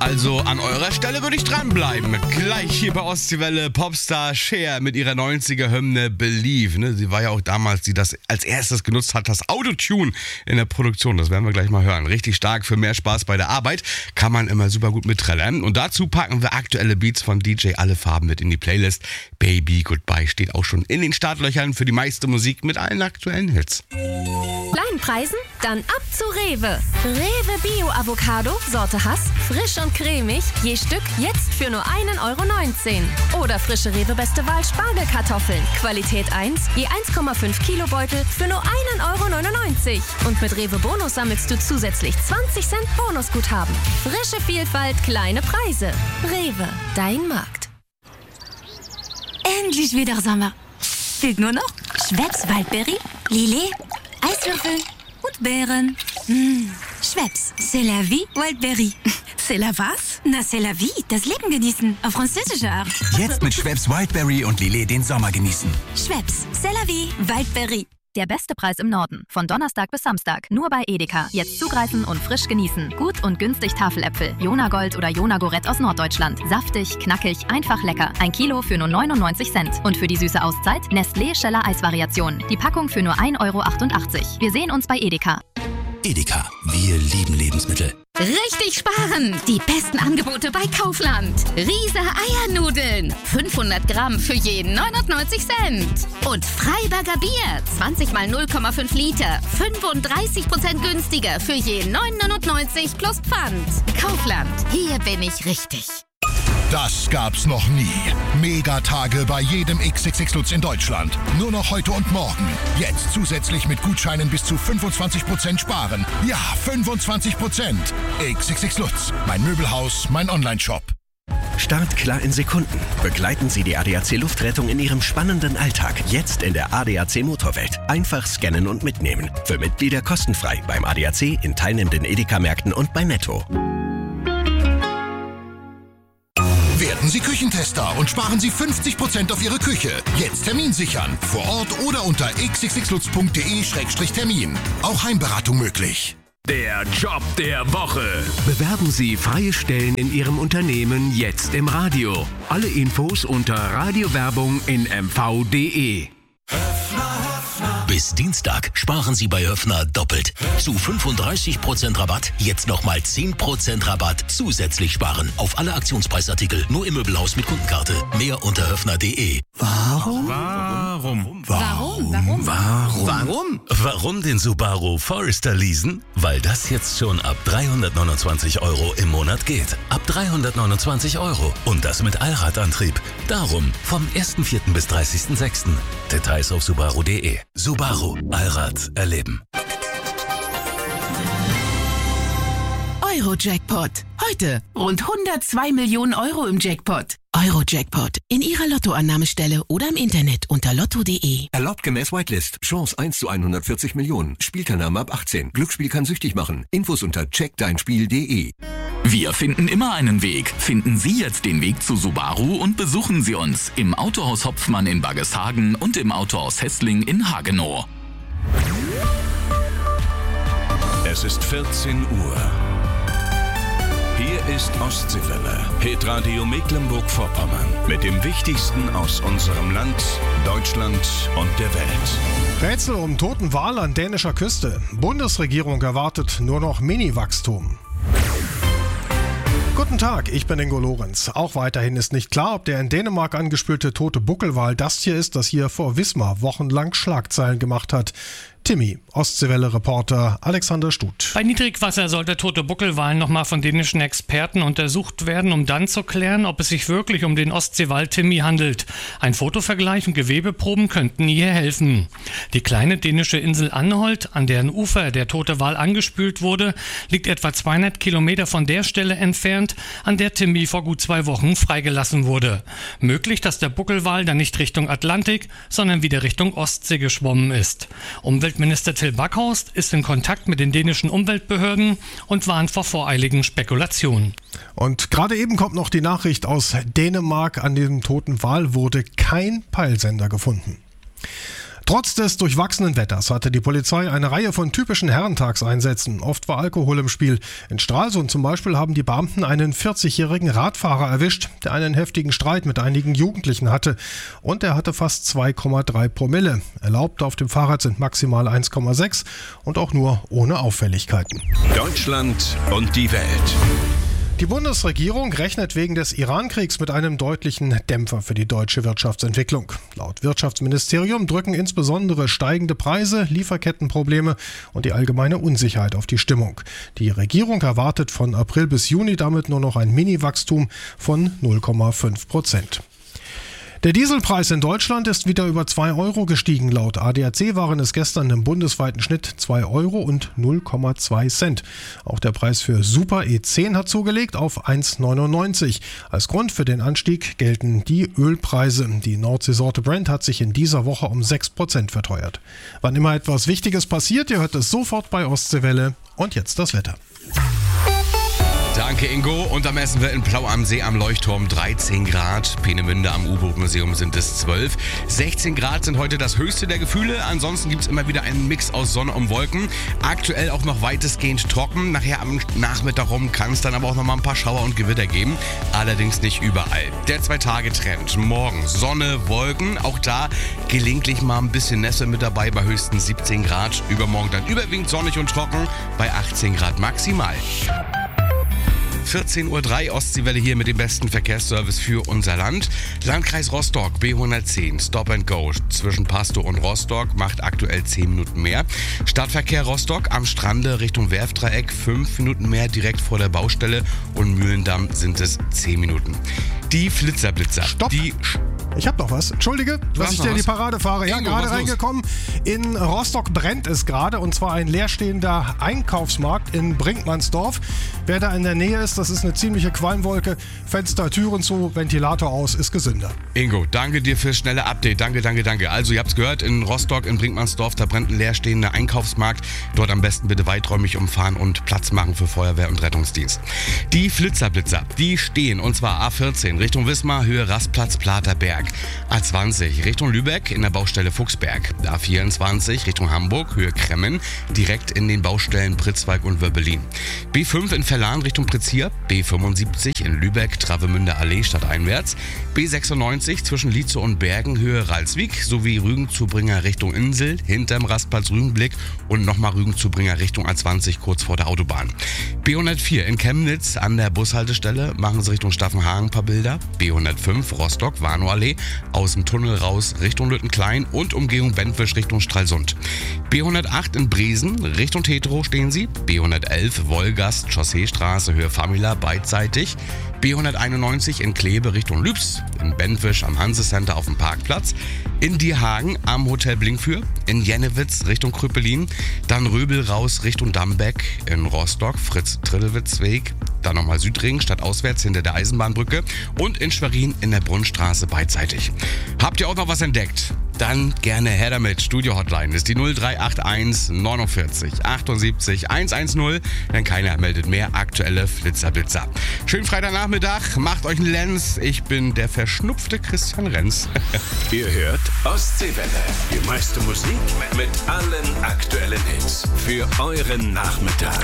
Also an eurer Stelle würde ich dranbleiben. Gleich hier bei Ostseewelle Popstar Cher mit ihrer 90er-Hymne Believe. Ne? Sie war ja auch damals, die das als erstes genutzt hat, das Autotune in der Produktion. Das werden wir gleich mal hören. Richtig stark für mehr Spaß bei der Arbeit. Kann man immer super gut mitträllern. Und dazu packen wir aktuelle Beats von DJ Alle Farben mit in die Playlist. Baby Goodbye steht auch schon in den Startlöchern für die meiste Musik mit allen aktuellen Hits. Kleinen Preisen? Dann ab zu Rewe. Rewe Bio Avocado, Sorte Hass, frisch und cremig, je Stück jetzt für nur 1,19 €. Oder frische Rewe Beste Wahl Spargelkartoffeln, Qualität 1, je 1,5 Kilo Beutel für nur 1,99 €. Und mit Rewe Bonus sammelst du zusätzlich 20 Cent Bonusguthaben. Frische Vielfalt, kleine Preise. Rewe, dein Markt. Endlich wieder Sommer. Fehlt nur noch Schweppes Waldbeere, Lillet, Eiswürfel und Beeren. Schweppes, c'est la vie, Wildberry. C'est la was? Na, c'est la vie, das Leben genießen, auf französische Art. Jetzt mit Schweppes Wildberry und Lillet den Sommer genießen. Schweppes, c'est la vie, Wildberry. Der beste Preis im Norden. Von Donnerstag bis Samstag. Nur bei Edeka. Jetzt zugreifen und frisch genießen. Gut und günstig Tafeläpfel. Jona Gold oder Jona Gorett aus Norddeutschland. Saftig, knackig, einfach lecker. 1 Kilo für nur 99 Cent. Und für die süße Auszeit Nestlé Scheller Eisvariation. Die Packung für nur 1,88 €. Wir sehen uns bei Edeka. Edeka, wir lieben Lebensmittel. Richtig sparen! Die besten Angebote bei Kaufland. Riese Eiernudeln. 500 Gramm für jeden 99 Cent. Und Freiberger Bier. 20 mal 0,5 Liter. 35% günstiger für jeden 9,99 plus Pfand. Kaufland. Hier bin ich richtig. Das gab's noch nie. Megatage bei jedem XXX Lutz in Deutschland. Nur noch heute und morgen. Jetzt zusätzlich mit Gutscheinen bis zu 25% sparen. Ja, 25%. XXX Lutz. Mein Möbelhaus, mein Onlineshop. Startklar in Sekunden. Begleiten Sie die ADAC Luftrettung in Ihrem spannenden Alltag. Jetzt in der ADAC Motorwelt. Einfach scannen und mitnehmen. Für Mitglieder kostenfrei beim ADAC, in teilnehmenden Edeka-Märkten und bei Netto. Werden Sie Küchentester und sparen Sie 50% auf Ihre Küche. Jetzt Termin sichern. Vor Ort oder unter xxxlutz.de/termin. Auch Heimberatung möglich. Der Job der Woche. Bewerben Sie freie Stellen in Ihrem Unternehmen jetzt im Radio. Alle Infos unter Radiowerbung in mv.de. Bis Dienstag sparen Sie bei Höffner doppelt. Zu 35% Rabatt, jetzt nochmal 10% Rabatt zusätzlich sparen. Auf alle Aktionspreisartikel, nur im Möbelhaus mit Kundenkarte. Mehr unter höffner.de. Warum den Subaru Forester leasen? Weil das jetzt schon ab 329 € im Monat geht. Ab 329 €. Und das mit Allradantrieb. Darum vom 1.4. bis 30.6. Details auf subaru.de. Subaru. Allrad erleben. Euro-Jackpot. Heute rund 102 Millionen € im Jackpot. Euro-Jackpot. In Ihrer Lottoannahmestelle oder im Internet unter lotto.de. Erlaubt gemäß Whitelist. Chance 1 zu 140 Millionen. Spielteilnahme ab 18. Glücksspiel kann süchtig machen. Infos unter checkdeinspiel.de. Wir finden immer einen Weg. Finden Sie jetzt den Weg zu Subaru und besuchen Sie uns im Autohaus Hopfmann in Baggeshagen und im Autohaus Hessling in Hagenow. Es ist 14 Uhr. Hier ist Ostseewelle, Hitradio Mecklenburg-Vorpommern. Mit dem Wichtigsten aus unserem Land, Deutschland und der Welt. Rätsel um toten Wal an dänischer Küste. Bundesregierung erwartet nur noch Mini-Wachstum. Guten Tag, ich bin Ingo Lorenz. Auch weiterhin ist nicht klar, ob der in Dänemark angespülte tote Buckelwal das hier ist, das hier vor Wismar wochenlang Schlagzeilen gemacht hat. Timmy, Ostseewelle-Reporter Alexander Stuth. Bei Niedrigwasser soll der tote Buckelwal nochmal von dänischen Experten untersucht werden, um dann zu klären, ob es sich wirklich um den Ostseewal Timmy handelt. Ein Fotovergleich und Gewebeproben könnten hier helfen. Die kleine dänische Insel Anholt, an deren Ufer der tote Wal angespült wurde, liegt etwa 200 Kilometer von der Stelle entfernt, an der Timmy vor gut 2 Wochen freigelassen wurde. Möglich, dass der Buckelwal dann nicht Richtung Atlantik, sondern wieder Richtung Ostsee geschwommen ist. Umweltminister Till Backhorst ist in Kontakt mit den dänischen Umweltbehörden und warnt vor voreiligen Spekulationen. Und gerade eben kommt noch die Nachricht aus Dänemark, an dem toten Wal wurde kein Peilsender gefunden. Trotz des durchwachsenen Wetters hatte die Polizei eine Reihe von typischen Herrentagseinsätzen. Oft war Alkohol im Spiel. In Stralsund zum Beispiel haben die Beamten einen 40-jährigen Radfahrer erwischt, der einen heftigen Streit mit einigen Jugendlichen hatte. Und er hatte fast 2,3 Promille. Erlaubt auf dem Fahrrad sind maximal 1,6 und auch nur ohne Auffälligkeiten. Deutschland und die Welt. Die Bundesregierung rechnet wegen des Iran-Kriegs mit einem deutlichen Dämpfer für die deutsche Wirtschaftsentwicklung. Laut Wirtschaftsministerium drücken insbesondere steigende Preise, Lieferkettenprobleme und die allgemeine Unsicherheit auf die Stimmung. Die Regierung erwartet von April bis Juni damit nur noch ein Mini-Wachstum von 0,5%. Der Dieselpreis in Deutschland ist wieder über 2 Euro gestiegen. Laut ADAC waren es gestern im bundesweiten Schnitt 2 Euro und 0,2 Cent. Auch der Preis für Super E10 hat zugelegt auf 1,99. Als Grund für den Anstieg gelten die Ölpreise. Die Nordseesorte Brent hat sich in dieser Woche um 6% verteuert. Wann immer etwas Wichtiges passiert, ihr hört es sofort bei Ostseewelle. Und jetzt das Wetter. Danke, Ingo. Und da messen wir in Plau am See am Leuchtturm 13 Grad. Peenemünde am U-Boot-Museum sind es 12. 16 Grad sind heute das höchste der Gefühle. Ansonsten gibt es immer wieder einen Mix aus Sonne und Wolken. Aktuell auch noch weitestgehend trocken. Nachher am Nachmittag rum kann es dann aber auch noch mal ein paar Schauer und Gewitter geben. Allerdings nicht überall. Der 2-Tage-Trend. Morgen Sonne, Wolken. Auch da gelegentlich mal ein bisschen Nässe mit dabei bei höchstens 17 Grad. Übermorgen dann überwiegend sonnig und trocken bei 18 Grad maximal. 14:03 Uhr, Ostseewelle hier mit dem besten Verkehrsservice für unser Land. Landkreis Rostock, B110, Stop and Go zwischen Pastow und Rostock macht aktuell 10 Minuten mehr. Stadtverkehr Rostock am Strande Richtung Werftdreieck 5 Minuten mehr direkt vor der Baustelle und Mühlendamm sind es 10 Minuten. Die Flitzerblitzer. Stopp! Ich hab noch was. Entschuldige, dass ich dir in die Parade fahre. Ja, gerade reingekommen. In Rostock brennt es gerade und zwar ein leerstehender Einkaufsmarkt in Brinkmannsdorf. Wer da in der Nähe ist, das ist eine ziemliche Qualmwolke. Fenster, Türen zu, Ventilator aus, ist gesünder. Ingo, danke dir fürs schnelle Update. Danke. Also ihr habt es gehört, in Rostock, in Brinkmannsdorf, da brennt ein leerstehender Einkaufsmarkt. Dort am besten bitte weiträumig umfahren und Platz machen für Feuerwehr und Rettungsdienst. Die Flitzerblitzer, die stehen und zwar A14 Richtung Wismar, Höhe Rastplatz Platerberg. A20 Richtung Lübeck in der Baustelle Fuchsberg. A24 Richtung Hamburg, Höhe Kremmen, direkt in den Baustellen Pritzwalk und Wöbbelin. B5 in Verlan Richtung Pritzhier, B75 in Lübeck, Travemünder Allee stadteinwärts, B96 zwischen Lietzow und Bergen, Höhe Ralswiek, sowie Rügen-Zubringer Richtung Insel, hinterm Rastplatz Rügenblick und nochmal Rügen-Zubringer Richtung A20 kurz vor der Autobahn. B104 in Chemnitz an der Bushaltestelle, machen Sie Richtung Staffenhagen ein paar Bilder. B105 Rostock, Warnow-Allee, aus dem Tunnel raus Richtung Lüttenklein und Umgehung Bentwisch Richtung Stralsund. B108 in Bresen, Richtung Tetro stehen Sie. B111 Wolgast, Chausseestraße, Höhe Famila, beidseitig. B191 in Kleve Richtung Lübs, in Bentwisch am Hanse-Center auf dem Parkplatz, in Dierhagen am Hotel Blinkfür, in Jennewitz Richtung Krüppelin, dann Röbel raus Richtung Dambeck, in Rostock Fritz-Triddelwitz-Weg, dann nochmal Südring stadtauswärts hinter der Eisenbahnbrücke und in Schwerin in der Brunnstraße beidseitig. Habt ihr auch noch was entdeckt? Dann gerne her damit. Studio-Hotline ist die 0381 49 78 110, denn keiner meldet mehr aktuelle Flitzerblitzer. Schönen Freitagnachmittag, macht euch einen Lenz. Ich bin der verschnupfte Christian Renz. Ihr hört Ostseewelle, die meiste Musik mit allen aktuellen Hits für euren Nachmittag.